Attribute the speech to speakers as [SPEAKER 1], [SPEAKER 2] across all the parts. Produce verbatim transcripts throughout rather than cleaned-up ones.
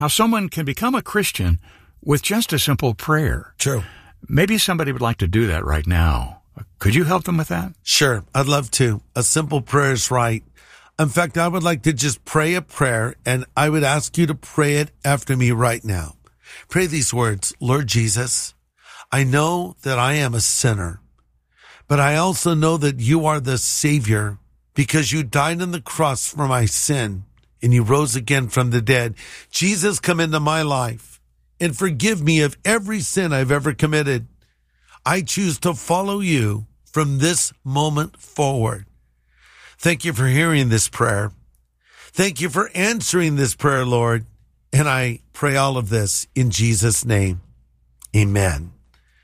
[SPEAKER 1] how someone can become a Christian with just a simple prayer.
[SPEAKER 2] True.
[SPEAKER 1] Maybe somebody would like to do that right now. Could you help them with that?
[SPEAKER 2] Sure, I'd love to. A simple prayer is right. In fact, I would like to just pray a prayer, and I would ask you to pray it after me right now. Pray these words. Lord Jesus, I know that I am a sinner, but I also know that you are the Savior because you died on the cross for my sin and you rose again from the dead. Jesus, come into my life and forgive me of every sin I've ever committed. I choose to follow you from this moment forward. Thank you for hearing this prayer. Thank you for answering this prayer, Lord. And I pray all of this in Jesus' name. Amen.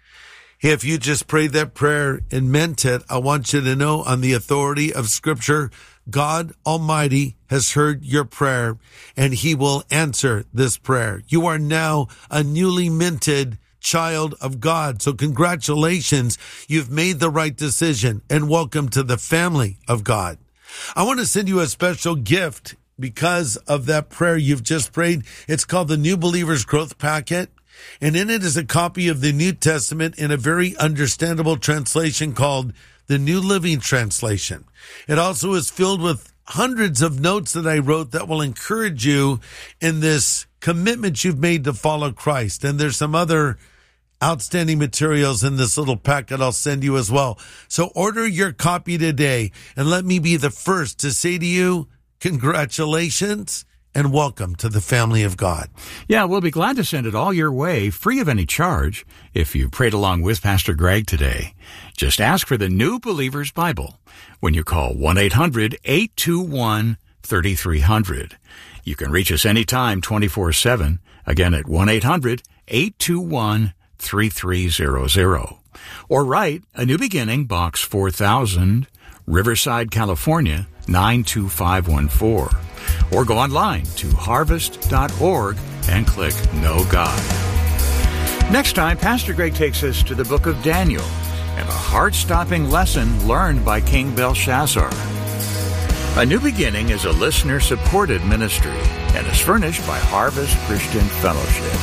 [SPEAKER 2] If you just prayed that prayer and meant it, I want you to know on the authority of Scripture, God Almighty has heard your prayer and he will answer this prayer. You are now a newly minted child of God. So congratulations. You've made the right decision and welcome to the family of God. I want to send you a special gift because of that prayer you've just prayed. It's called the New Believer's Growth Packet. And in it is a copy of the New Testament in a very understandable translation called the New Living Translation. It also is filled with hundreds of notes that I wrote that will encourage you in this commitment you've made to follow Christ. And there's some other outstanding materials in this little packet I'll send you as well. So order your copy today and let me be the first to say to you, congratulations and welcome to the family of God.
[SPEAKER 1] Yeah, we'll be glad to send it all your way, free of any charge, if you prayed along with Pastor Greg today. Just ask for the New Believer's Bible when you call one eight hundred eight two one three three zero zero. You can reach us anytime, twenty-four seven, again at one eight hundred eight two one three three zero zero. Or write A New Beginning, Box four thousand, Riverside, California, nine two five one four. Or go online to harvest dot org and click Know God. Next time, Pastor Greg takes us to the book of Daniel and a heart-stopping lesson learned by King Belshazzar. A New Beginning is a listener-supported ministry and is furnished by Harvest Christian Fellowship.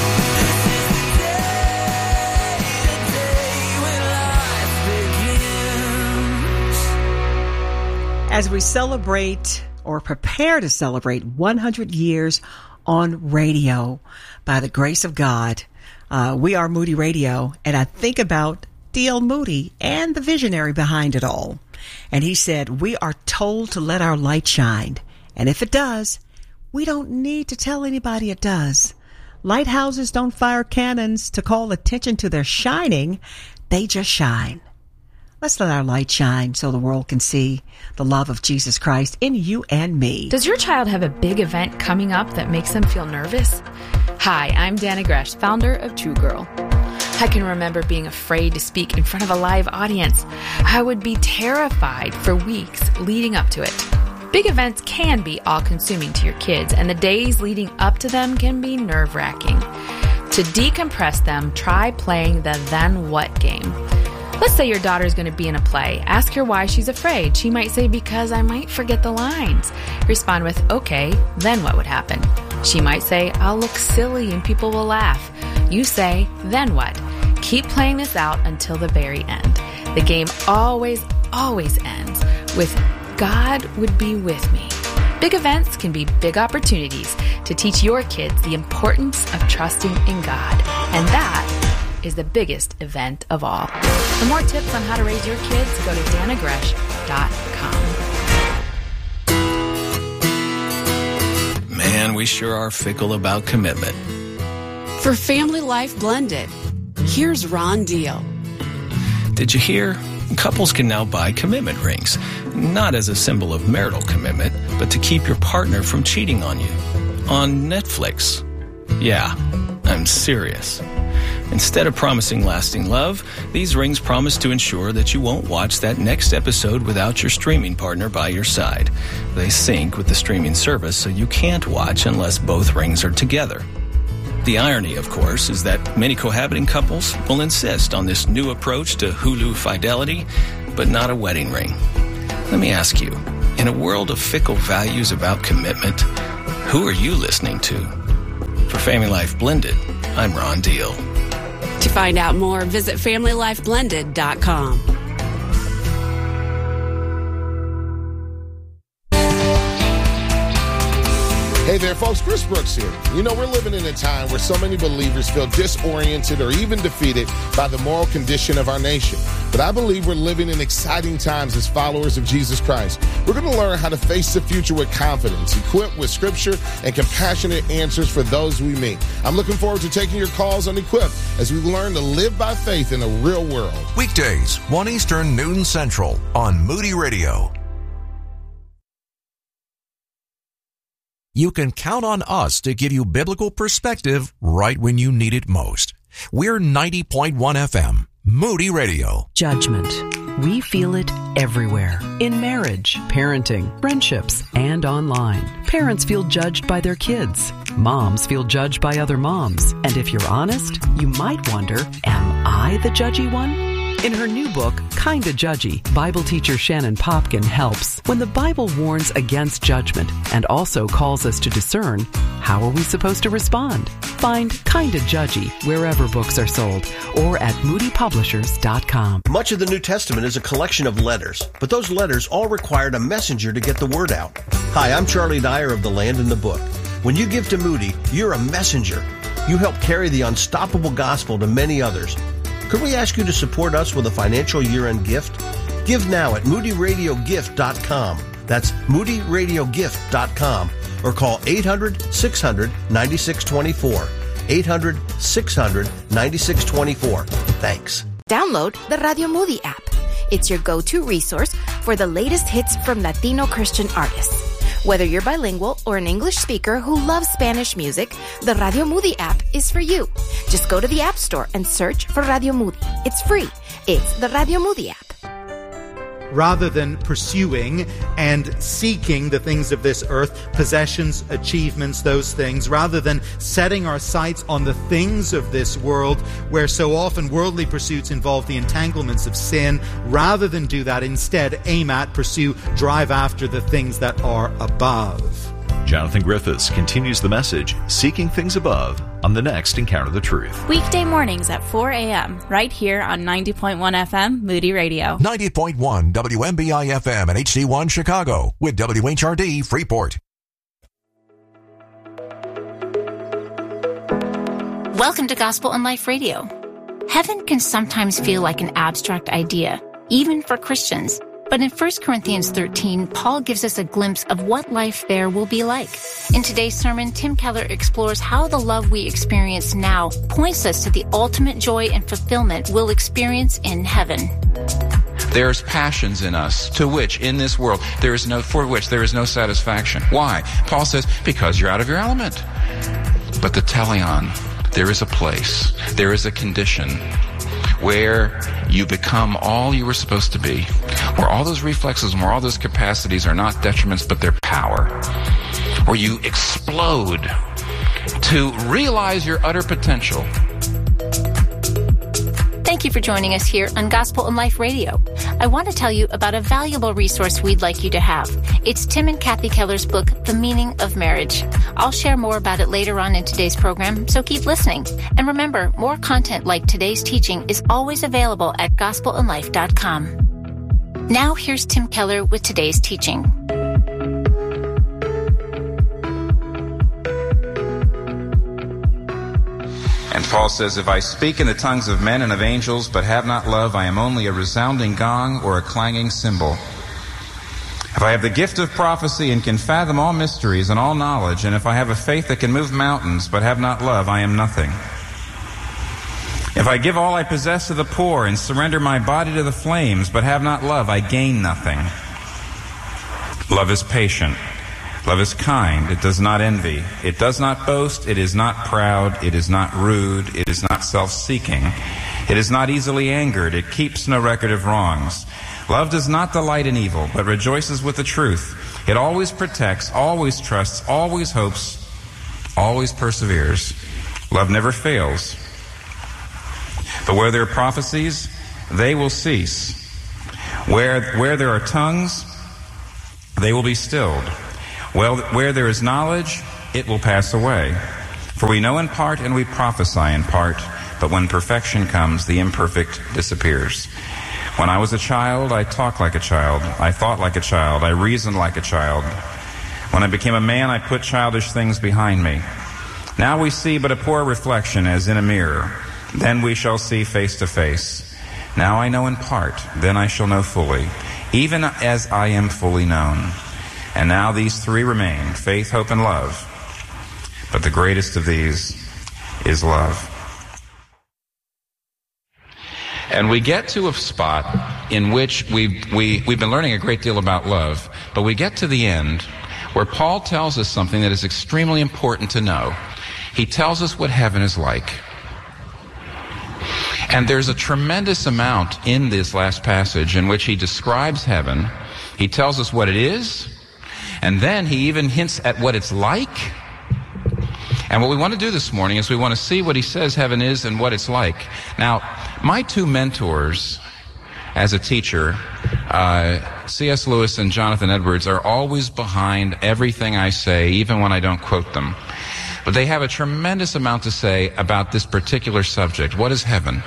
[SPEAKER 3] As we celebrate or prepare to celebrate one hundred years on radio by the grace of God, uh, we are Moody Radio, and I think about D L Moody and the visionary behind it all. And he said, we are told to let our light shine, and if it does, we don't need to tell anybody it does. Lighthouses don't fire cannons to call attention to their shining, they just shine. Let's let our light shine so the world can see the love of Jesus Christ in you and me.
[SPEAKER 4] Does your child have a big event coming up that makes them feel nervous? Hi, I'm Dana Gresh, founder of True Girl. I can remember being afraid to speak in front of a live audience. I would be terrified for weeks leading up to it. Big events can be all-consuming to your kids, and the days leading up to them can be nerve-wracking. To decompress them, try playing the Then What game. Let's say your daughter's going to be in a play. Ask her why she's afraid. She might say, because I might forget the lines. Respond with, okay, then what would happen? She might say, I'll look silly and people will laugh. You say, then what? Keep playing this out until the very end. The game always, always ends with, God would be with me. Big events can be big opportunities to teach your kids the importance of trusting in God. And that is the biggest event of all. For more tips on how to raise your kids, go to dana gresh dot com.
[SPEAKER 5] Man, we sure are fickle about commitment.
[SPEAKER 6] For Family Life Blended, here's Ron Deal.
[SPEAKER 5] Did you hear? Couples can now buy commitment rings, not as a symbol of marital commitment, but to keep your partner from cheating on you. On Netflix. Yeah, I'm serious. Instead of promising lasting love, these rings promise to ensure that you won't watch that next episode without your streaming partner by your side. They sync with the streaming service, so you can't watch unless both rings are together. The irony, of course, is that many cohabiting couples will insist on this new approach to Hulu fidelity, but not a wedding ring. Let me ask you, in a world of fickle values about commitment, who are you listening to? For Family Life Blended, I'm Ron Deal.
[SPEAKER 6] To find out more, visit family life blended dot com.
[SPEAKER 7] Hey there, folks. Chris Brooks here. You know, we're living in a time where so many believers feel disoriented or even defeated by the moral condition of our nation. But I believe we're living in exciting times as followers of Jesus Christ. We're going to learn how to face the future with confidence, equipped with scripture and compassionate answers for those we meet. I'm looking forward to taking your calls on Equipped as we learn to live by faith in a real world.
[SPEAKER 8] Weekdays, one Eastern, noon Central on Moody Radio. You can count on us to give you biblical perspective right when you need it most. We're ninety point one F M, Moody Radio.
[SPEAKER 9] Judgment. We feel it everywhere. In marriage, parenting, friendships, and online. Parents feel judged by their kids. Moms feel judged by other moms. And if you're honest, you might wonder, am I the judgy one? In her new book, Kinda Judgy, Bible teacher Shannon Popkin helps. When the Bible warns against judgment and also calls us to discern, how are we supposed to respond? Find Kinda Judgy wherever books are sold or at moody publishers dot com.
[SPEAKER 10] Much of the New Testament is a collection of letters, but those letters all required a messenger to get the word out. Hi, I'm Charlie Dyer of The Land and the Book. When you give to Moody, you're a messenger. You help carry the unstoppable gospel to many others. Could we ask you to support us with a financial year-end gift? Give now at moody radio gift dot com. That's moody radio gift dot com. Or call eight hundred, six hundred, ninety-six twenty-four. eight hundred, six hundred, ninety-six twenty-four. Thanks.
[SPEAKER 11] Download the Radio Moody app. It's your go-to resource for the latest hits from Latino Christian artists. Whether you're bilingual or an English speaker who loves Spanish music, the Radio Moody app is for you. Just go to the App Store and search for Radio Moody. It's free. It's the Radio Moody app.
[SPEAKER 12] Rather than pursuing and seeking the things of this earth, possessions, achievements, those things, rather than setting our sights on the things of this world, where so often worldly pursuits involve the entanglements of sin, rather than do that, instead aim at, pursue, drive after the things that are above.
[SPEAKER 13] Jonathan Griffiths continues the message, Seeking Things Above, on the next Encounter the Truth.
[SPEAKER 14] Weekday mornings at four a.m., right here on ninety point one F M, Moody Radio.
[SPEAKER 8] ninety point one W M B I F M and H D one Chicago with W H R D Freeport.
[SPEAKER 15] Welcome to Gospel and Life Radio. Heaven can sometimes feel like an abstract idea, even for Christians. But in First Corinthians thirteen, Paul gives us a glimpse of what life there will be like. In today's sermon, Tim Keller explores how the love we experience now points us to the ultimate joy and fulfillment we'll experience in heaven.
[SPEAKER 16] There's passions in us to which, in this world, there is no, for which there is no satisfaction. Why? Paul says, because you're out of your element. But the teleon, there is a place, there is a condition where you become all you were supposed to be, where all those reflexes and where all those capacities are not detriments but they're power, where you explode to realize your utter potential.
[SPEAKER 15] Thank you for joining us here on Gospel and Life Radio. I want to tell you about a valuable resource we'd like you to have. It's Tim and Kathy Keller's book, The Meaning of Marriage. I'll share more about it later on in today's program, so keep listening. And remember, more content like today's teaching is always available at gospel and life dot com. Now here's Tim Keller with today's teaching.
[SPEAKER 16] And Paul says, if I speak in the tongues of men and of angels, but have not love, I am only a resounding gong or a clanging cymbal. If I have the gift of prophecy and can fathom all mysteries and all knowledge, and if I have a faith that can move mountains, but have not love, I am nothing. If I give all I possess to the poor and surrender my body to the flames, but have not love, I gain nothing. Love is patient. Love is kind. It does not envy. It does not boast. It is not proud. It is not rude. It is not self-seeking. It is not easily angered. It keeps no record of wrongs. Love does not delight in evil, but rejoices with the truth. It always protects, always trusts, always hopes, always perseveres. Love never fails. But where there are prophecies, they will cease. Where, where there are tongues, they will be stilled. Well, where there is knowledge, it will pass away. For we know in part and we prophesy in part, but when perfection comes, the imperfect disappears. When I was a child, I talked like a child. I thought like a child. I reasoned like a child. When I became a man, I put childish things behind me. Now we see but a poor reflection as in a mirror. Then we shall see face to face. Now I know in part, then I shall know fully, even as I am fully known. And now these three remain, faith, hope, and love. But the greatest of these is love. And we get to a spot in which we've, we, we've been learning a great deal about love, but we get to the end where Paul tells us something that is extremely important to know. He tells us what heaven is like. And there's a tremendous amount in this last passage in which he describes heaven. He tells us what it is, and then he even hints at what it's like. And what we want to do this morning is we want to see what he says heaven is and what it's like. Now, my two mentors as a teacher, uh, C S Lewis and Jonathan Edwards, are always behind everything I say, even when I don't quote them. But they have a tremendous amount to say about this particular subject. What is heaven?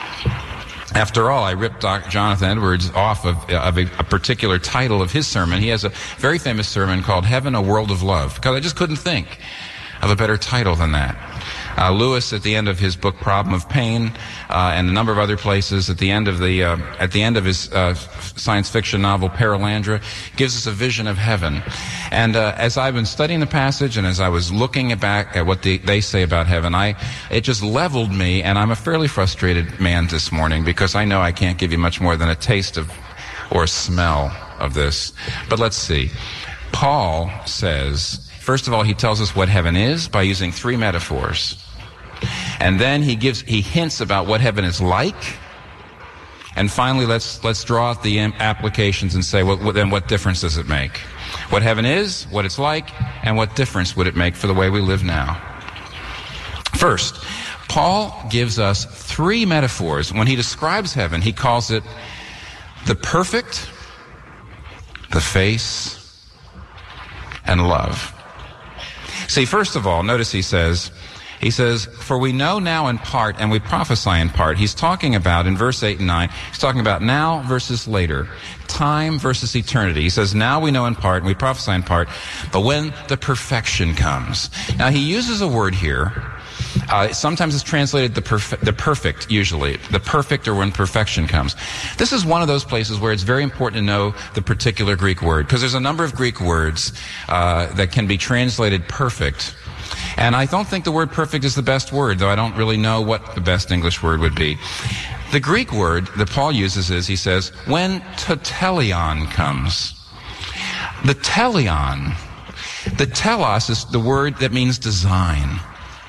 [SPEAKER 16] After all, I ripped Doc Jonathan Edwards off of, of a, a particular title of his sermon. He has a very famous sermon called Heaven, a World of Love, because I just couldn't think of a better title than that. Uh, Lewis, at the end of his book Problem of Pain, uh, and a number of other places, at the end of the uh, at the end of his uh, science fiction novel Paralandra, gives us a vision of heaven. And uh, as I've been studying the passage and as I was looking back at what the, they say about heaven, I it just leveled me, and I'm a fairly frustrated man this morning because I know I can't give you much more than a taste of or a smell of this. But let's see. Paul says, first of all, he tells us what heaven is by using three metaphors. And then he gives, he hints about what heaven is like. And finally, let's, let's draw out the applications and say, well, then what difference does it make? What heaven is, what it's like, and what difference would it make for the way we live now? First, Paul gives us three metaphors. When he describes heaven, he calls it the perfect, the face, and love. See, first of all, notice he says, he says, for we know now in part and we prophesy in part. He's talking about, in verse eight and nine, he's talking about now versus later, time versus eternity. He says, now we know in part and we prophesy in part, but when the perfection comes. Now he uses a word here. Uh, sometimes it's translated the, perf- the perfect, usually. The perfect, or when perfection comes. This is one of those places where it's very important to know the particular Greek word, because there's a number of Greek words uh, that can be translated perfect. And I don't think the word perfect is the best word, though I don't really know what the best English word would be. The Greek word that Paul uses is, he says, when totelion comes. The telion, the telos is the word that means design.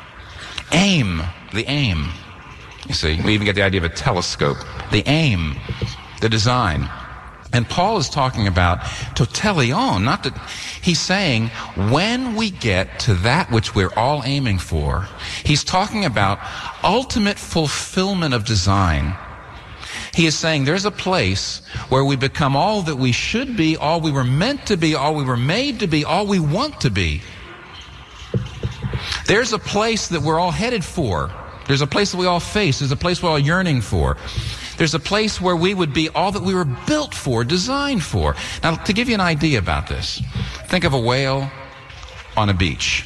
[SPEAKER 16] Aim, the aim. You see, we even get the idea of a telescope. The aim, the design. And Paul is talking about totelion, not that he's saying when we get to that which we're all aiming for, he's talking about ultimate fulfillment of design. He is saying there's a place where we become all that we should be, all we were meant to be, all we were made to be, all we want to be. There's a place that we're all headed for. There's a place that we all face. There's a place we're all yearning for. There's a place where we would be all that we were built for, designed for. Now, to give you an idea about this, think of a whale on a beach.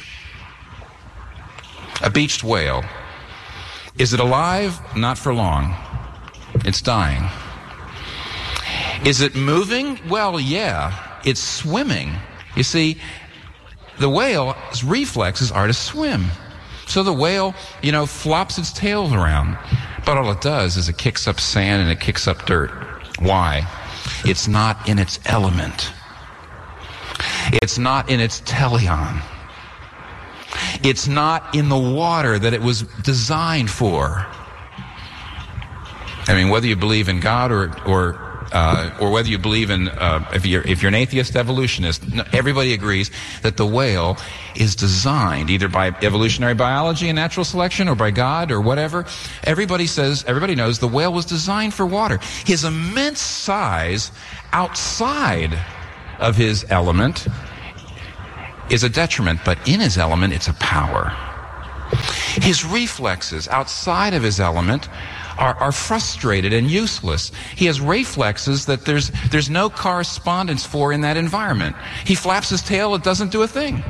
[SPEAKER 16] A beached whale. Is it alive? Not for long. It's dying. Is it moving? Well, yeah. It's swimming. You see, the whale's reflexes are to swim. So the whale, you know, flops its tail around. But all it does is it kicks up sand and it kicks up dirt. Why? It's not in its element. It's not in its telion. It's not in the water that it was designed for. I mean, whether you believe in God or or uh, or whether you believe in uh, if you're if you're an atheist evolutionist, everybody agrees that the whale is designed either by evolutionary biology and natural selection or by God or whatever. Everybody says, everybody knows the whale was designed for water. His immense size outside of his element is a detriment, but in his element, it's a power. His reflexes outside of his element are, are frustrated and useless. He has reflexes that there's, there's no correspondence for in that environment. He flaps his tail, it doesn't do a thing.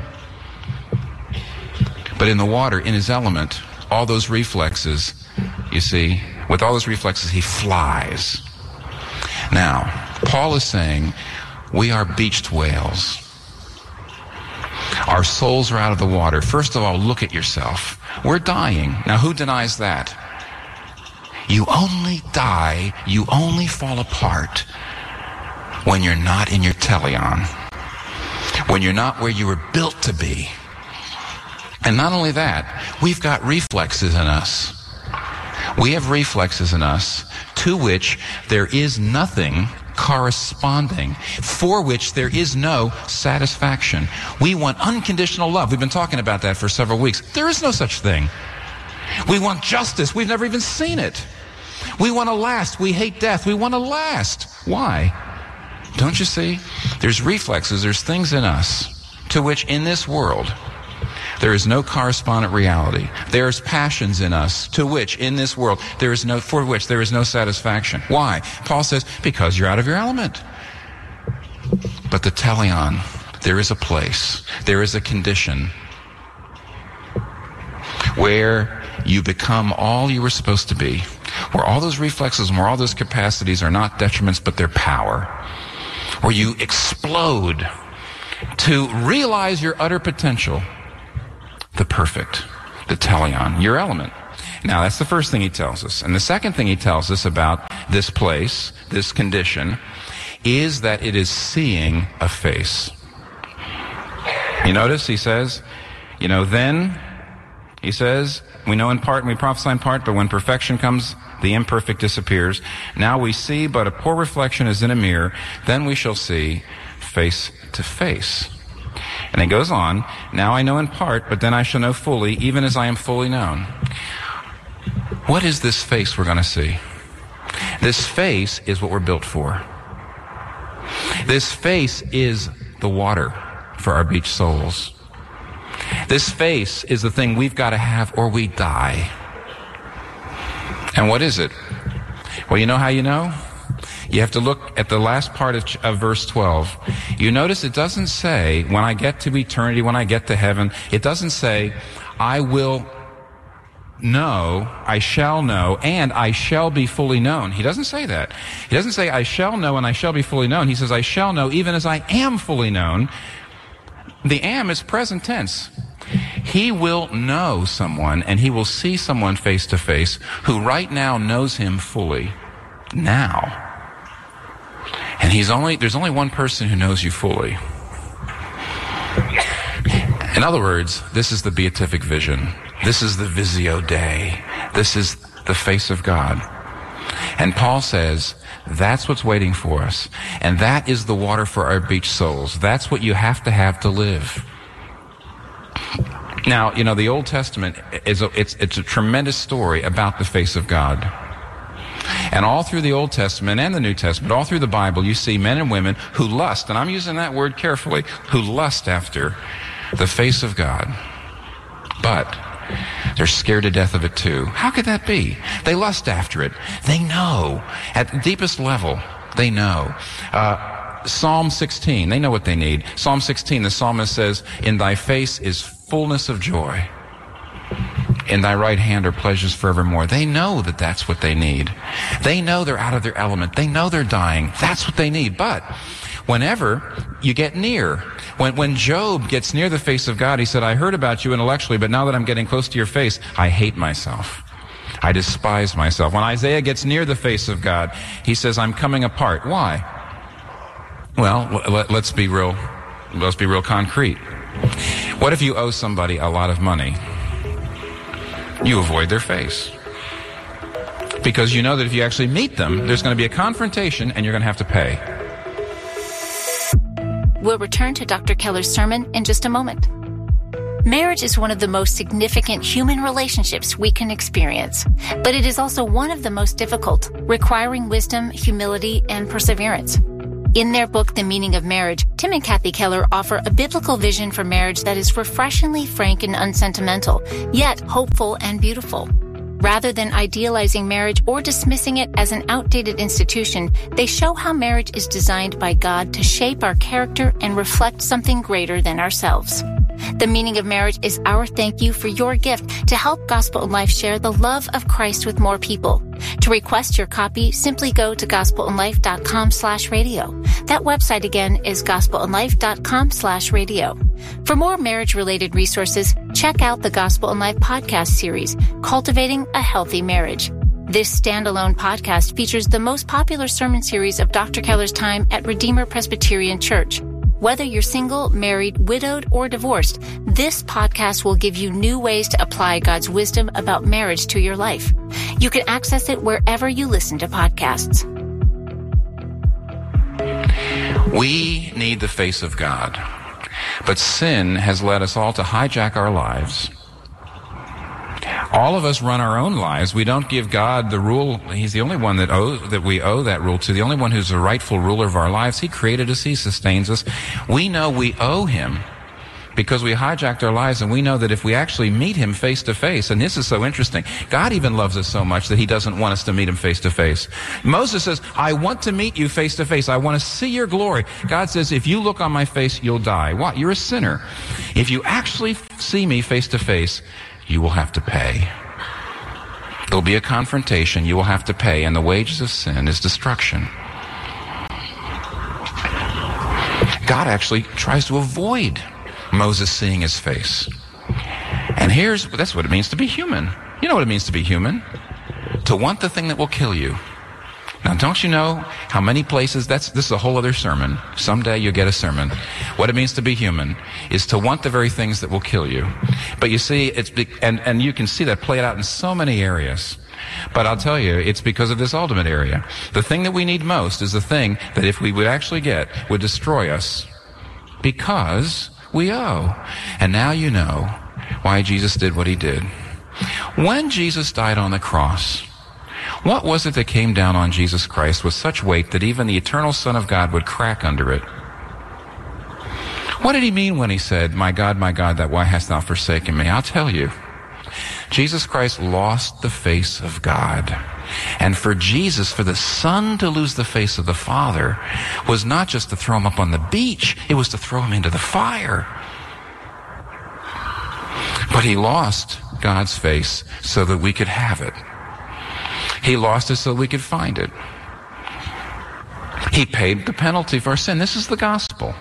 [SPEAKER 16] But in the water, in his element, all those reflexes, you see, with all those reflexes, he flies. Now, Paul is saying, we are beached whales. Our souls are out of the water. First of all, look at yourself. We're dying. Now, who denies that? You only die, you only fall apart when you're not in your teleon, when you're not where you were built to be. And not only that, we've got reflexes in us. We have reflexes in us to which there is nothing corresponding, for which there is no satisfaction. We want unconditional love. We've been talking about that for several weeks. There is no such thing. We want justice. We've never even seen it. We want to last. We hate death. We want to last. Why? Don't you see? There's reflexes. There's things in us to which in this world there is no correspondent reality. There's passions in us to which in this world there is no, for which there is no satisfaction. Why? Paul says, because you're out of your element. But the teleon, there is a place, there is a condition where you become all you were supposed to be, where all those reflexes and where all those capacities are not detriments but their power, where you explode to realize your utter potential. The perfect, the teleon, your element. Now, that's the first thing he tells us. And the second thing he tells us about this place, this condition, is that it is seeing a face. You notice he says, you know, then, he says, we know in part and we prophesy in part, but when perfection comes, the imperfect disappears. Now we see but a poor reflection as in a mirror, then we shall see face to face. And he goes on, now I know in part, but then I shall know fully, even as I am fully known. What is this face we're going to see? This face is what we're built for. This face is the water for our beach souls. This face is the thing we've got to have or we die. And what is it? Well, you know how you know? You have to look at the last part of, of verse twelve. You notice it doesn't say, when I get to eternity, when I get to heaven, it doesn't say, I will know, I shall know, and I shall be fully known. He doesn't say that. He doesn't say, I shall know and I shall be fully known. He says, I shall know even as I am fully known. The am is present tense. He will know someone and he will see someone face to face who right now knows him fully. Now. And he's only, there's only one person who knows you fully. In other words, this is the beatific vision. This is the Visio Dei. This is the face of God. And Paul says, that's what's waiting for us. And that is the water for our beach souls. That's what you have to have to live. Now, you know, the Old Testament is a, it's, it's a tremendous story about the face of God. And all through the Old Testament and the New Testament, all through the Bible, you see men and women who lust, and I'm using that word carefully, who lust after the face of God. But they're scared to death of it too. How could that be? They lust after it. They know. At the deepest level, they know. Uh, Psalm sixteen, they know what they need. Psalm sixteen, the psalmist says, in thy face is fullness of joy. In thy right hand are pleasures forevermore. They know that that's what they need. They know they're out of their element. They know they're dying. That's what they need. But whenever you get near, when, when Job gets near the face of God, he said, I heard about you intellectually, but now that I'm getting close to your face, I hate myself. I despise myself. When Isaiah gets near the face of God, he says, I'm coming apart. Why? Well, let, let's be real, let's be real concrete. What if you owe somebody a lot of money? You avoid their face. Because you know that if you actually meet them, there's going to be a confrontation and you're going to have to pay.
[SPEAKER 15] We'll return to Doctor Keller's sermon in just a moment. Marriage is one of the most significant human relationships we can experience, but it is also one of the most difficult, requiring wisdom, humility, and perseverance. In their book, The Meaning of Marriage, Tim and Kathy Keller offer a biblical vision for marriage that is refreshingly frank and unsentimental, yet hopeful and beautiful. Rather than idealizing marriage or dismissing it as an outdated institution, they show how marriage is designed by God to shape our character and reflect something greater than ourselves. The Meaning of Marriage is our thank you for your gift to help Gospel in Life share the love of Christ with more people. To request your copy, simply go to gospelinlife.com slash radio. That website again is gospelinlife.com slash radio. For more marriage-related resources, check out the Gospel in Life podcast series, Cultivating a Healthy Marriage. This standalone podcast features the most popular sermon series of Doctor Keller's time at Redeemer Presbyterian Church. Whether you're single, married, widowed, or divorced, this podcast will give you new ways to apply God's wisdom about marriage to your life. You can access it wherever you listen to podcasts.
[SPEAKER 16] We need the face of God, but sin has led us all to hijack our lives. All of us run our own lives. We don't give God the rule. He's the only one that owe, that we owe that rule to, the only one who's the rightful ruler of our lives. He created us. He sustains us. We know we owe him because we hijacked our lives, and we know that if we actually meet him face to face, and this is so interesting, God even loves us so much that he doesn't want us to meet him face to face. Moses says, I want to meet you face to face. I want to see your glory. God says, if you look on my face, you'll die. What? You're a sinner. If you actually see me face to face, you will have to pay. There'll be a confrontation. You will have to pay, and the wages of sin is destruction. God actually tries to avoid Moses seeing his face. And here's, that's what it means to be human. You know what it means to be human? To want the thing that will kill you. Now, don't you know how many places, that's, this is a whole other sermon. Someday you'll get a sermon. What it means to be human is to want the very things that will kill you. But you see, it's, and, and you can see that played out in so many areas. But I'll tell you, it's because of this ultimate area. The thing that we need most is the thing that if we would actually get, would destroy us because we owe. And now you know why Jesus did what he did. When Jesus died on the cross, what was it that came down on Jesus Christ with such weight that even the eternal Son of God would crack under it? What did he mean when he said, my God, my God, that why hast thou forsaken me? I'll tell you. Jesus Christ lost the face of God. And for Jesus, for the Son to lose the face of the Father was not just to throw him up on the beach, it was to throw him into the fire. But he lost God's face so that we could have it. He lost it so we could find it. He paid the penalty for our sin. This is the gospel.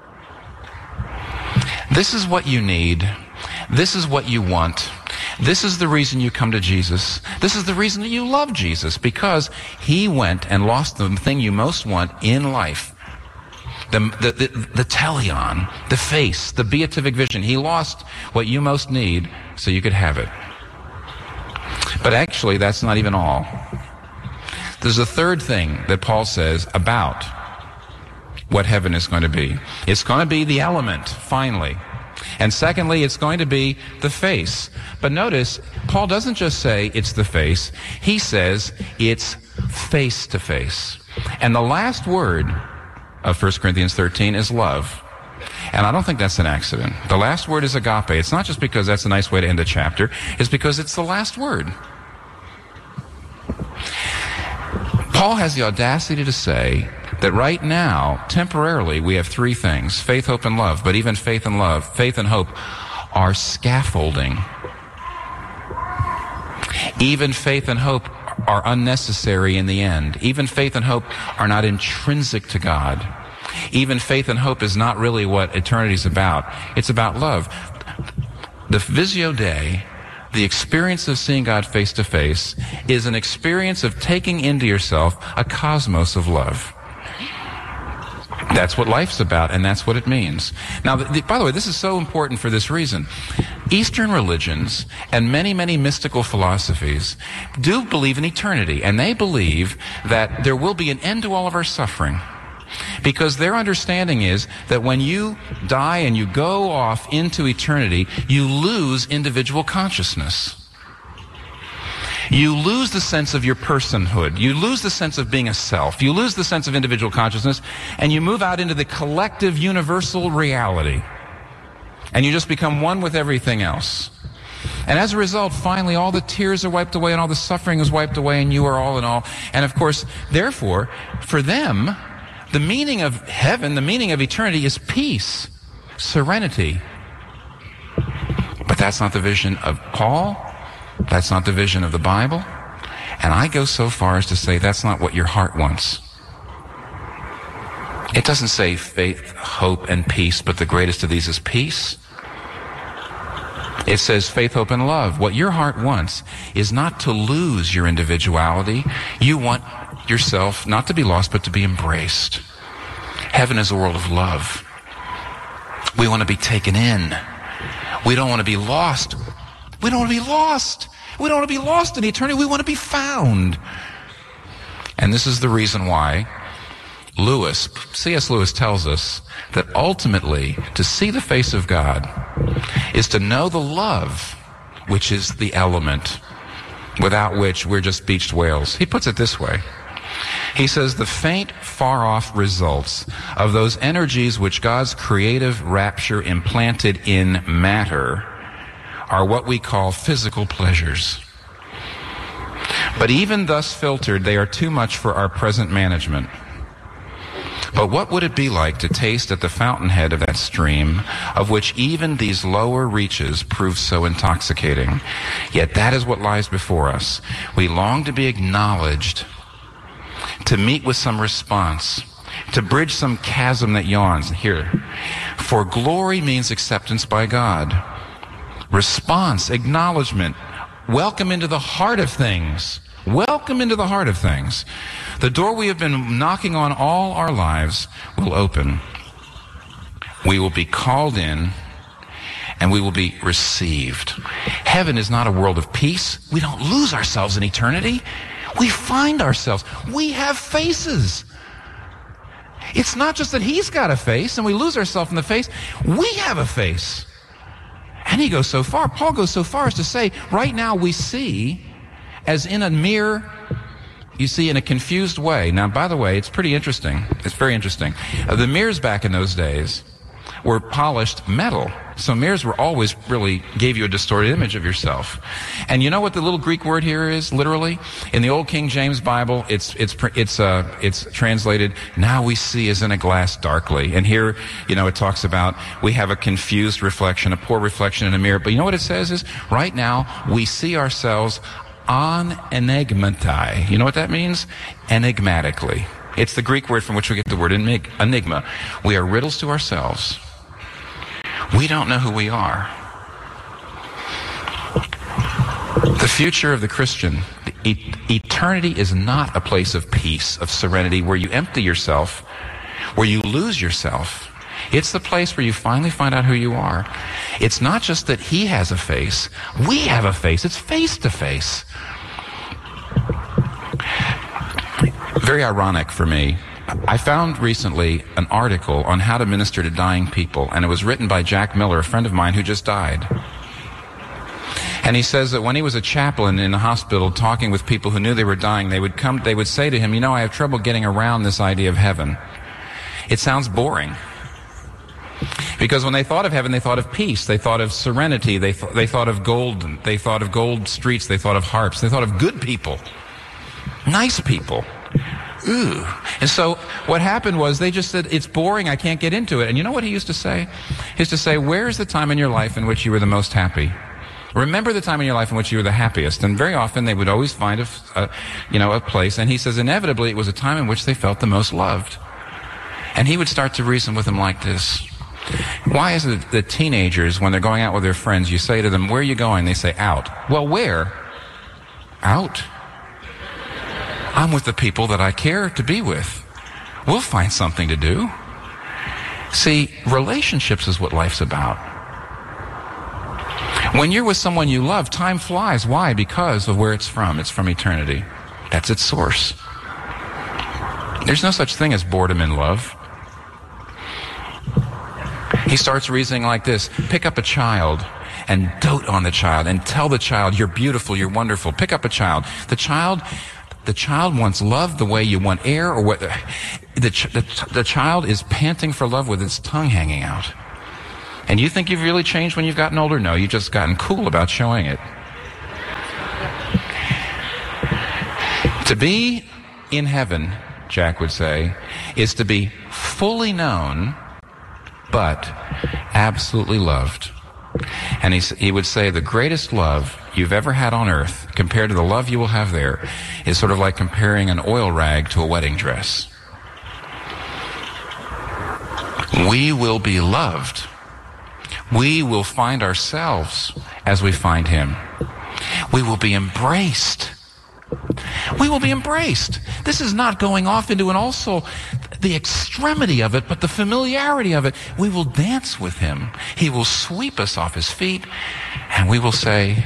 [SPEAKER 16] This is what you need. This is what you want. This is the reason you come to Jesus. This is the reason that you love Jesus, because he went and lost the thing you most want in life. The, the, the, the teleon, the face, the beatific vision. He lost what you most need so you could have it. But actually, that's not even all. There's a third thing that Paul says about what heaven is going to be. It's going to be the element, finally. And secondly, it's going to be the face. But notice, Paul doesn't just say it's the face. He says it's face to face. And the last word of First Corinthians thirteen is love. And I don't think that's an accident. The last word is agape. It's not just because that's a nice way to end a chapter. It's because it's the last word. Paul has the audacity to say that right now, temporarily, we have three things: faith, hope, and love. But even faith and love, faith and hope are scaffolding. Even faith and hope are unnecessary in the end. Even faith and hope are not intrinsic to God. Even faith and hope is not really what eternity is about. It's about love. The Visio Dei, the experience of seeing God face to face, is an experience of taking into yourself a cosmos of love. That's what life's about, and that's what it means. Now, the, by the way, this is so important for this reason. Eastern religions and many, many mystical philosophies do believe in eternity, and they believe that there will be an end to all of our suffering. Because their understanding is that when you die and you go off into eternity, you lose individual consciousness. you lose the sense of your personhood. You lose the sense of being a self. You lose the sense of individual consciousness, and you move out into the collective universal reality. And you just become one with everything else. And as a result, finally, all the tears are wiped away and all the suffering is wiped away, and you are all in all. And of course, therefore, for them, the meaning of heaven, the meaning of eternity is peace, serenity. But that's not the vision of Paul. That's not the vision of the Bible. And I go so far as to say that's not what your heart wants. It doesn't say faith, hope, and peace, but the greatest of these is peace. It says faith, hope, and love. What your heart wants is not to lose your individuality. You want yourself not to be lost, but to be embraced. Heaven is a world of love. We want to be taken in. We don't want to be lost. We don't want to be lost. We don't want to be lost in eternity. We want to be found. And this is the reason why Lewis, C S Lewis tells us that ultimately to see the face of God is to know the love, which is the element without which we're just beached whales. He puts it this way. He says the faint, far-off results of those energies which God's creative rapture implanted in matter are what we call physical pleasures. But even thus filtered, they are too much for our present management. But what would it be like to taste at the fountainhead of that stream, of which even these lower reaches prove so intoxicating? Yet that is what lies before us. We long to be acknowledged, to meet with some response, to bridge some chasm that yawns. Here, for glory means acceptance by God. Response, acknowledgement, welcome into the heart of things. Welcome into the heart of things. The door we have been knocking on all our lives will open. We will be called in, and we will be received. Heaven is not a world of peace. We don't lose ourselves in eternity. We find ourselves. We have faces. It's not just that he's got a face and we lose ourselves in the face. We have a face. And he goes so far, Paul goes so far as to say, right now we see as in a mirror, you see in a confused way. Now, by the way, it's pretty interesting. It's very interesting. Uh, the mirrors back in those days were polished metal. So mirrors were always really gave you a distorted image of yourself. And you know what the little Greek word here is, literally? In the old King James Bible, it's it's it's uh it's translated, now we see as in a glass darkly. And here, you know, it talks about we have a confused reflection, a poor reflection in a mirror. But you know what it says is, right now, we see ourselves on enigmatai. You know what that means? Enigmatically. It's the Greek word from which we get the word enigma. We are riddles to ourselves. We don't know who we are. The future of the Christian, e- eternity is not a place of peace, of serenity, where you empty yourself, where you lose yourself. It's the place where you finally find out who you are. It's not just that he has a face. We have a face. It's face to face. Very ironic for me. I found recently an article on how to minister to dying people, and it was written by Jack Miller, a friend of mine who just died. And he says that when he was a chaplain in a hospital talking with people who knew they were dying, they would come, they would say to him, you know, I have trouble getting around this idea of heaven. It sounds boring. Because when they thought of heaven, they thought of peace, they thought of serenity, they, th- they thought of gold, they thought of gold streets, they thought of harps, they thought of good people, nice people. Ooh. And so what happened was they just said, it's boring, I can't get into it. And you know what he used to say? He used to say, where's the time in your life in which you were the most happy? Remember the time in your life in which you were the happiest. And very often they would always find a, a you know, a place. And he says, inevitably, it was a time in which they felt the most loved. And he would start to reason with them like this. Why is it that teenagers, when they're going out with their friends, you say to them, where are you going? They say, out. Well, where? Out. I'm with the people that I care to be with. We'll find something to do. See, relationships is what life's about. When you're with someone you love, time flies. Why? Because of where it's from. It's from eternity. That's its source. There's no such thing as boredom in love. He starts reasoning like this. Pick up a child and dote on the child and tell the child, you're beautiful, you're wonderful. Pick up a child. The child, the child wants love the way you want air, or what, the, ch- the, the child is panting for love with its tongue hanging out. And you think you've really changed when you've gotten older? No, you've just gotten cool about showing it. To be in heaven, Jack would say, is to be fully known, but absolutely loved. And he, he would say the greatest love you've ever had on earth, compared to the love you will have there, is sort of like comparing an oil rag to a wedding dress. We will be loved. We will find ourselves as we find him. We will be embraced. We will be embraced. This is not going off into an also the extremity of it, but the familiarity of it. We will dance with him. He will sweep us off his feet, and we will say,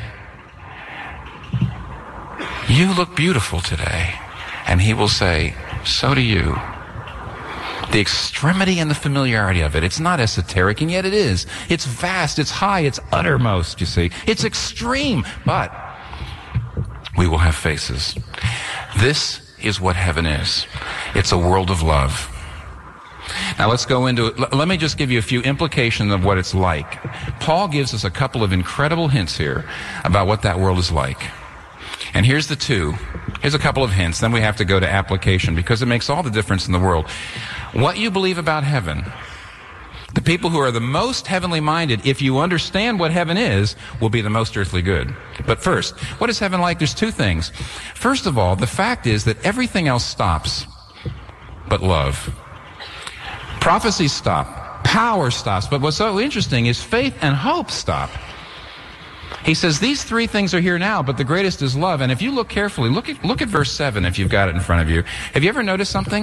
[SPEAKER 16] you look beautiful today. And he will say, so do you. The extremity and the familiarity of it. It's not esoteric, and yet it is. It's vast, it's high, it's uttermost, you see. It's extreme, but we will have faces. This is what heaven is. It's a world of love. Now let's go into it. Let me just give you a few implications of what it's like. Paul gives us a couple of incredible hints here about what that world is like. And here's the two. Here's a couple of hints. Then we have to go to application, because it makes all the difference in the world. What you believe about heaven, the people who are the most heavenly minded, if you understand what heaven is, will be the most earthly good. But first, what is heaven like? There's two things. First of all, the fact is that everything else stops but love. Prophecies stop. Power stops. But what's so interesting is faith and hope stop. He says these three things are here now, but the greatest is love. And if you look carefully, look at, look at verse seven if you've got it in front of you. Have you ever noticed something?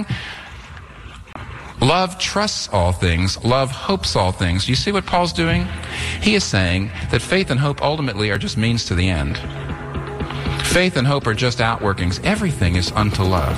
[SPEAKER 16] Love trusts all things. Love hopes all things. Do you see what Paul's doing? He is saying that faith and hope ultimately are just means to the end. Faith and hope are just outworkings. Everything is unto love.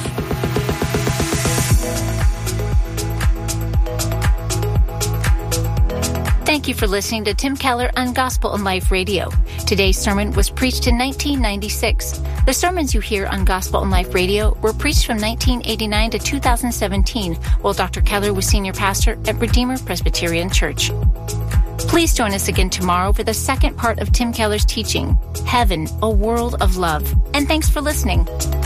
[SPEAKER 15] Thank you for listening to Tim Keller on Gospel and Life Radio. Today's sermon was preached in nineteen ninety-six. The sermons you hear on Gospel and Life Radio were preached from nineteen eighty-nine to two thousand seventeen, while Doctor Keller was senior pastor at Redeemer Presbyterian Church. Please join us again tomorrow for the second part of Tim Keller's teaching, Heaven, a World of Love. And thanks for listening.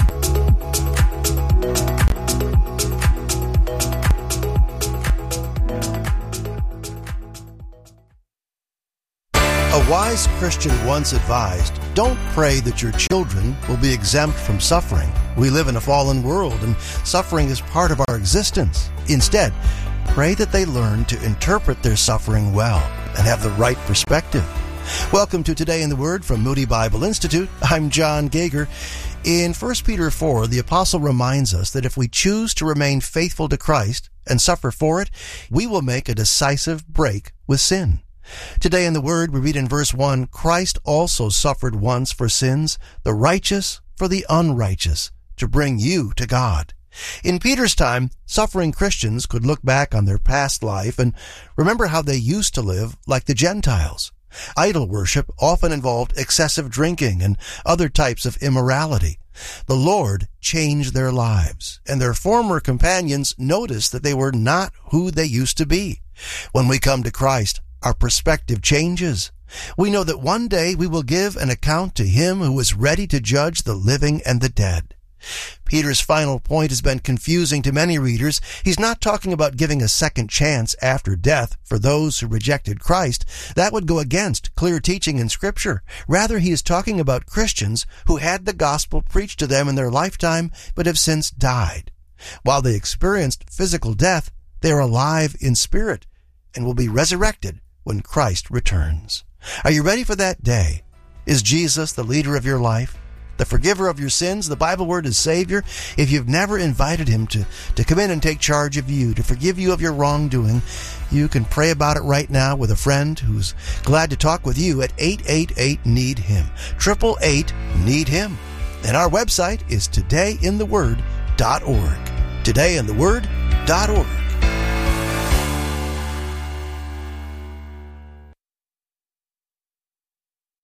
[SPEAKER 17] A wise Christian once advised, don't pray that your children will be exempt from suffering. We live in a fallen world, and suffering is part of our existence. Instead, pray that they learn to interpret their suffering well and have the right perspective. Welcome to Today in the Word from Moody Bible Institute. I'm John Gager. In First Peter four, the apostle reminds us that if we choose to remain faithful to Christ and suffer for it, we will make a decisive break with sin. Today in the Word, we read in verse one, Christ also suffered once for sins, the righteous for the unrighteous, to bring you to God. In Peter's time, suffering Christians could look back on their past life and remember how they used to live like the Gentiles. Idol worship often involved excessive drinking and other types of immorality. The Lord changed their lives, and their former companions noticed that they were not who they used to be. When we come to Christ, our perspective changes. We know that one day we will give an account to Him who is ready to judge the living and the dead. Peter's final point has been confusing to many readers. He's not talking about giving a second chance after death for those who rejected Christ. That would go against clear teaching in Scripture. Rather, he is talking about Christians who had the gospel preached to them in their lifetime but have since died. While they experienced physical death, they are alive in spirit and will be resurrected when Christ returns. Are you ready for that day? Is Jesus the leader of your life, the forgiver of your sins, the Bible word is Savior? If you've never invited Him to, to come in and take charge of you, to forgive you of your wrongdoing, you can pray about it right now with a friend who's glad to talk with you at eight eight eight, need him, eight eight eight, need him. And our website is today in the word dot org, today in the word dot org.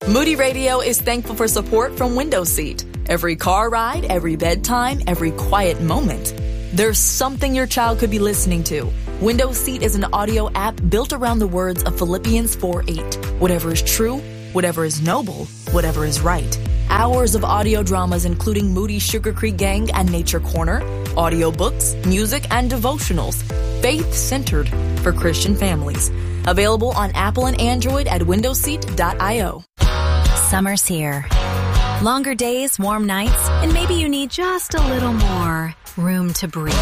[SPEAKER 18] Moody Radio is thankful for support from Window Seat. Every car ride, every bedtime, every quiet moment. There's something your child could be listening to. Window Seat is an audio app built around the words of Philippians four eight. Whatever is true, whatever is noble, whatever is right. Hours of audio dramas including Moody Sugar Creek Gang and Nature Corner, audiobooks, music, and devotionals. Faith-centered for Christian families. Available on Apple and Android at window seat dot io.
[SPEAKER 19] Summer's here. Longer days, warm nights, and maybe you need just a little more room to breathe.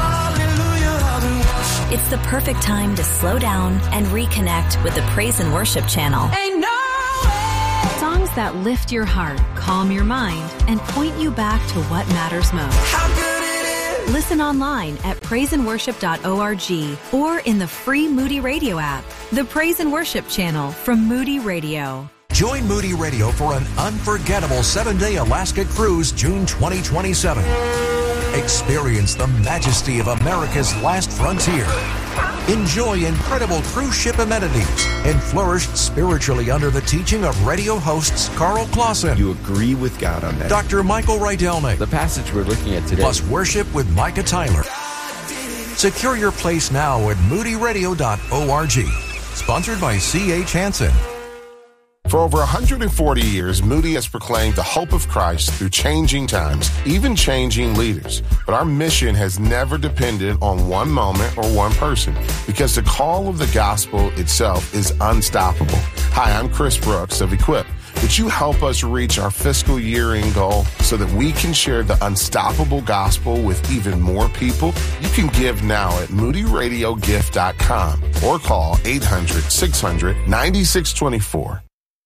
[SPEAKER 19] It's the perfect time to slow down and reconnect with the Praise and Worship channel.
[SPEAKER 20] Ain't no way.
[SPEAKER 19] Songs that lift your heart, calm your mind, and point you back to what matters most.
[SPEAKER 20] How good it is.
[SPEAKER 19] Listen online at praise and worship dot org or in the free Moody Radio app. The Praise and Worship channel from Moody Radio.
[SPEAKER 8] Join Moody Radio for an unforgettable seven-day Alaska cruise June twenty twenty-seven. Experience the majesty of America's last frontier. Enjoy incredible cruise ship amenities and flourish spiritually under the teaching of radio hosts Carl Clausen.
[SPEAKER 21] You agree with God on that.
[SPEAKER 8] Doctor Michael Rydelnik.
[SPEAKER 21] The passage we're looking at today.
[SPEAKER 8] Plus worship with Micah Tyler. Secure your place now at moody radio dot org. Sponsored by C H Hansen.
[SPEAKER 7] For over one hundred forty years, Moody has proclaimed the hope of Christ through changing times, even changing leaders. But our mission has never depended on one moment or one person, because the call of the gospel itself is unstoppable. Hi, I'm Chris Brooks of Equip. Would you help us reach our fiscal year-end goal so that we can share the unstoppable gospel with even more people? You can give now at moody radio gift dot com or call eight hundred, six hundred, nine six two four.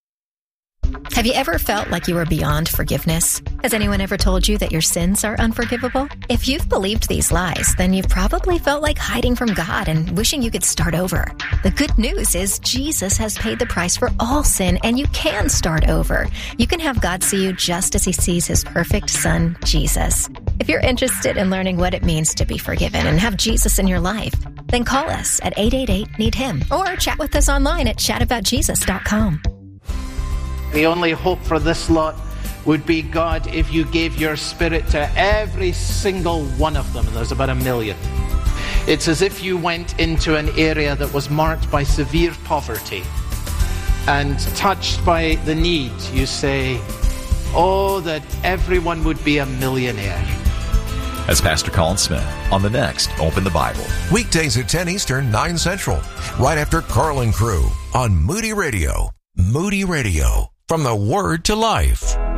[SPEAKER 22] Have you ever felt like you were beyond forgiveness? Has anyone ever told you that your sins are unforgivable? If you've believed these lies, then you've probably felt like hiding from God and wishing you could start over. The good news is Jesus has paid the price for all sin, and you can start over. You can have God see you just as he sees his perfect son, Jesus. If you're interested in learning what it means to be forgiven and have Jesus in your life, then call us at eight eight eight, need him or chat with us online at chat about jesus dot com.
[SPEAKER 23] The only hope for this lot would be, God, if you gave your spirit to every single one of them, and there's about a million. It's as if you went into an area that was marked by severe poverty, and touched by the need, you say, oh, that everyone would be a millionaire.
[SPEAKER 13] As Pastor Colin Smith on the next Open the Bible.
[SPEAKER 8] Weekdays at ten Eastern, nine Central, right after Carlin Crew on Moody Radio. Moody Radio, from the Word to Life.